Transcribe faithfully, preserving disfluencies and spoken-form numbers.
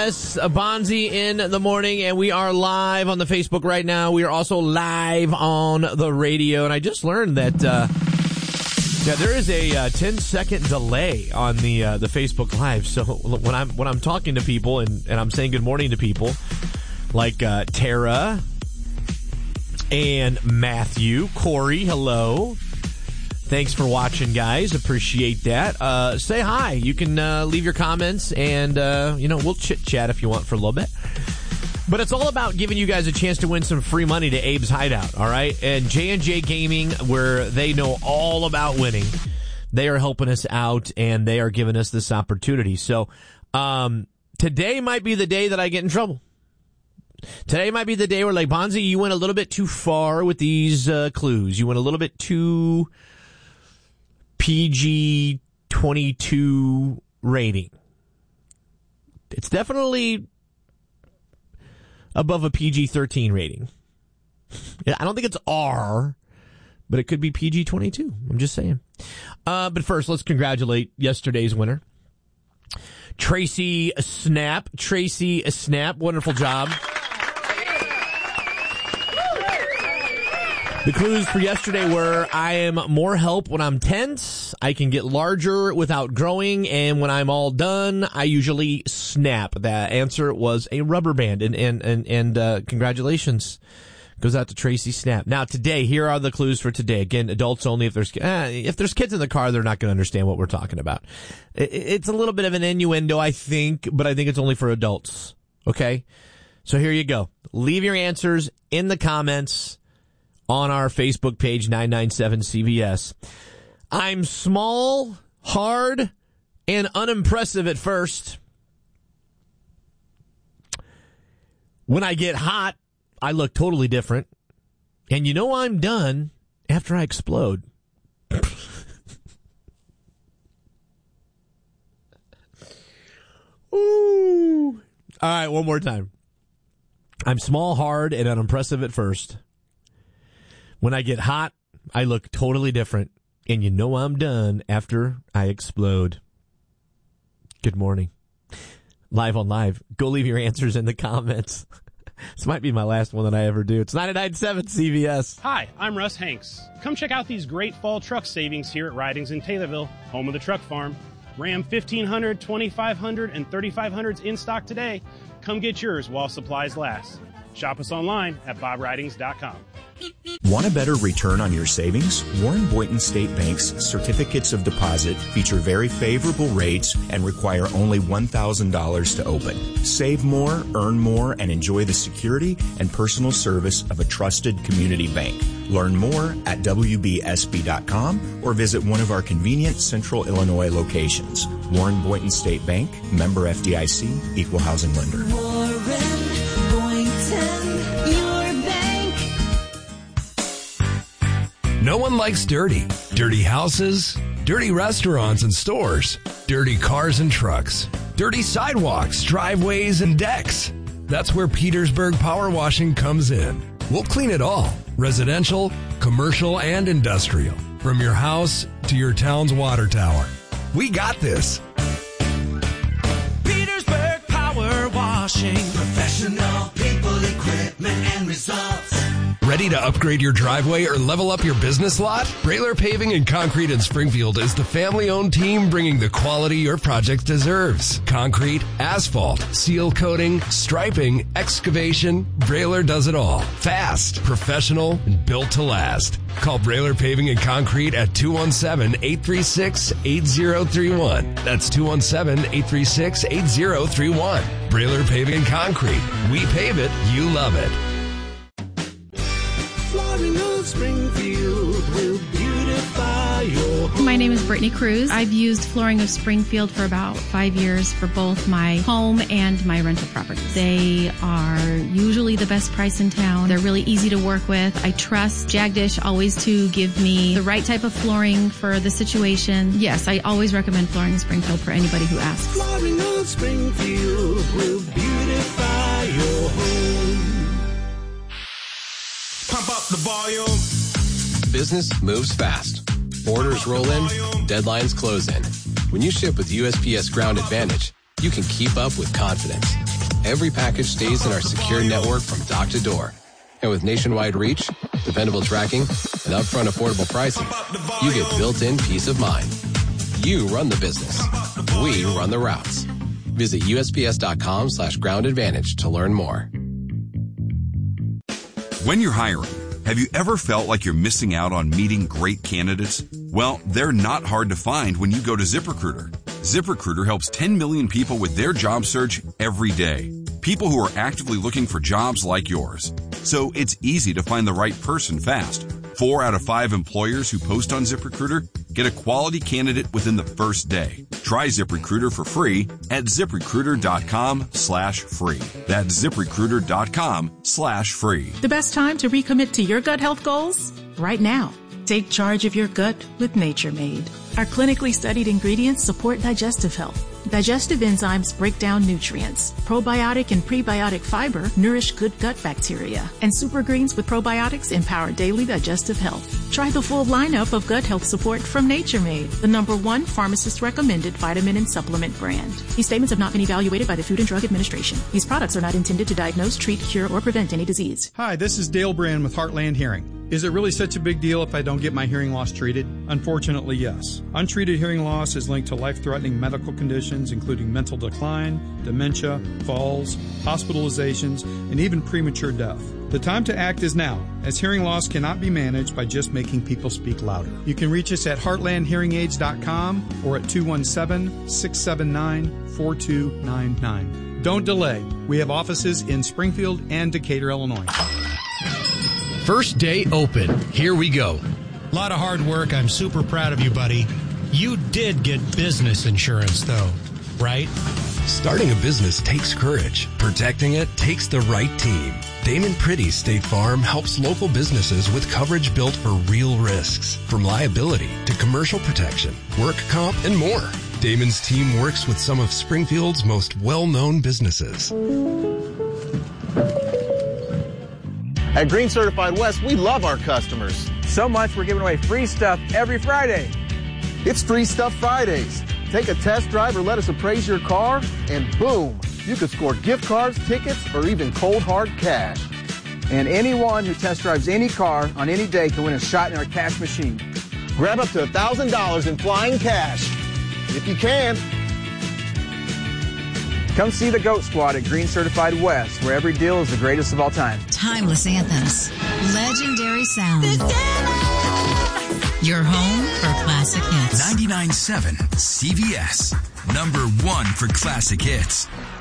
S, Bonzi in the morning, and we are live on the Facebook right now. We are also live on the radio, and I just learned that uh, yeah, there is a uh, ten second delay on the uh, the Facebook Live. So when I'm when I'm talking to people and, and I'm saying good morning to people, like uh, Tara and Matthew, Corey, hello. Thanks for watching, guys. Appreciate that. Uh, say hi. You can uh, leave your comments, and uh, you know we'll chit-chat if you want for a little bit. But it's all about giving you guys a chance to win some free money to Abe's Hideout, all right? And J and J Gaming, where they know all about winning, they are helping us out, and they are giving us this opportunity. So um, today might be the day that I get in trouble. Today might be the day where, like, Bonzi, you went a little bit too far with these uh, clues. You went a little bit too P G twenty-two rating. It's definitely above a P G thirteen rating. I don't think it's R, but it could be P G twenty-two. I'm just saying. Uh, but first, let's congratulate yesterday's winner, Tracy Snap. Tracy Snap, wonderful job. The clues for yesterday were: I am more help when I'm tense, I can get larger without growing, and when I'm all done, I usually snap. That answer was a rubber band, and and and, and uh, congratulations goes out to Tracy Snap. Now today, here are the clues for today. Again, adults only. If there's uh, if there's kids in the car, they're not going to understand what we're talking about. It, it's a little bit of an innuendo, I think, but I think it's only for adults. Okay, so here you go. Leave your answers in the comments on our Facebook page, nine ninety-seven C B S. I'm small, hard, and unimpressive at first. When I get hot, I look totally different. And you know I'm done after I explode. Ooh. All right, one more time. I'm small, hard, and unimpressive at first. When I get hot, I look totally different, and you know I'm done after I explode. Good morning. Live on Live. Go leave your answers in the comments. This might be my last one that I ever do. It's ninety-nine point seven C B S. Hi, I'm Russ Hanks. Come check out these great fall truck savings here at Ridings in Taylorville, home of the truck farm. Ram fifteen hundred, twenty-five hundred, and thirty-five hundreds in stock today. Come get yours while supplies last. Shop us online at bob ridings dot com. Want a better return on your savings? Warren Boynton State Bank's certificates of deposit feature very favorable rates and require only one thousand dollars to open. Save more, earn more, and enjoy the security and personal service of a trusted community bank. Learn more at w b s b dot com or visit one of our convenient Central Illinois locations. Warren Boynton State Bank, member F D I C, equal housing lender. Warren Boynton, your bank. No one likes dirty. Dirty houses, dirty restaurants and stores, dirty cars and trucks, dirty sidewalks, driveways, and decks. That's where Petersburg Power Washing comes in. We'll clean it all. Residential, commercial, and industrial. From your house to your town's water tower. We got this. Petersburg Power Washing. Professional people, equipment, and results. Ready to upgrade your driveway or level up your business lot? Brailer Paving and Concrete in Springfield is the family-owned team bringing the quality your project deserves. Concrete, asphalt, seal coating, striping, excavation. Brailer does it all. Fast, professional, and built to last. Call Brailer Paving and Concrete at two one seven, eight three six, eight zero three one. That's two one seven, eight three six, eight zero three one. Brailer Paving and Concrete. We pave it, you love it. Flooring of Springfield will beautify your home. My name is Brittany Cruz. I've used Flooring of Springfield for about five years for both my home and my rental properties. They are usually the best price in town. They're really easy to work with. I trust Jagdish always to give me the right type of flooring for the situation. Yes, I always recommend Flooring of Springfield for anybody who asks. Flooring of Springfield will beautify your home. Pump up the volume. Business moves fast. Orders roll in, deadlines close in. When you ship with U S P S Ground Advantage, you can keep up with confidence. every package stays in our secure network from dock to door. And with nationwide reach, dependable tracking, and upfront affordable pricing, you get built-in peace of mind. You run the business. We run the routes. Visit U S P S dot com slash ground advantage to learn more. When you're hiring, have you ever felt like you're missing out on meeting great candidates? Well, they're not hard to find when you go to ZipRecruiter. ZipRecruiter helps ten million people with their job search every day. People who are actively looking for jobs like yours. So it's easy to find the right person fast. Four out of five employers who post on ZipRecruiter get a quality candidate within the first day. Try ZipRecruiter for free at ZipRecruiter.com slash free. That's ZipRecruiter.com slash free. The best time to recommit to your gut health goals? Right now. Take charge of your gut with Nature Made. Our clinically studied ingredients support digestive health. Digestive enzymes break down nutrients. Probiotic and prebiotic fiber nourish good gut bacteria. And super greens with probiotics empower daily digestive health. Try the full lineup of gut health support from Nature Made, the number one pharmacist-recommended vitamin and supplement brand. These statements have not been evaluated by the Food and Drug Administration. These products are not intended to diagnose, treat, cure, or prevent any disease. Hi, this is Dale Brand with Heartland Hearing. Is it really such a big deal if I don't get my hearing loss treated? Unfortunately, yes. Untreated hearing loss is linked to life-threatening medical conditions, including mental decline, dementia, falls, hospitalizations, and even premature death. The time to act is now, as hearing loss cannot be managed by just making people speak louder. You can reach us at heartland hearing aids dot com or at two one seven, six seven nine, four two nine nine. Don't delay. We have offices in Springfield and Decatur, Illinois. First day open. Here we go. A lot of hard work. I'm super proud of you, buddy. You did get business insurance, though, right? Starting a business takes courage. Protecting it takes the right team. Damon Pretty State Farm helps local businesses with coverage built for real risks, from liability to commercial protection, work comp, and more. Damon's team works with some of Springfield's most well-known businesses. At Green Certified West, we love our customers. So much we're giving away free stuff every Friday. It's Free Stuff Fridays. Take a test drive or let us appraise your car, and boom, you could score gift cards, tickets, or even cold hard cash. And anyone who test drives any car on any day can win a shot in our cash machine. Grab up to one thousand dollars in flying cash, if you can. Come see the GOAT Squad at Green Certified West, where every deal is the greatest of all time. Timeless anthems. Legendary sound. Your home for classic hits. ninety-nine point seven C V S. Number one for classic hits.